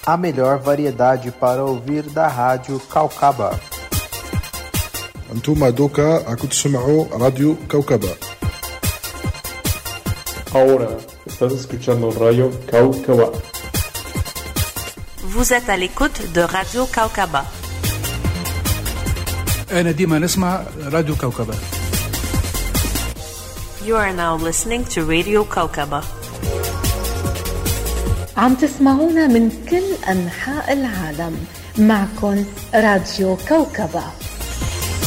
A melhor variedade para ouvir da Rádio Caucaba. أنتم دوكا عم تسمعوا راديو كوكبة. Ahora estás escuchando Radio Caucaba. Vous êtes à l'écoute de Radio Caucaba. أنا ديما نسمع راديو كوكبة. You are now listening to Radio Caucaba. عم تسمعونا من كل أنحاء العالم. معكن راديو كوكبة.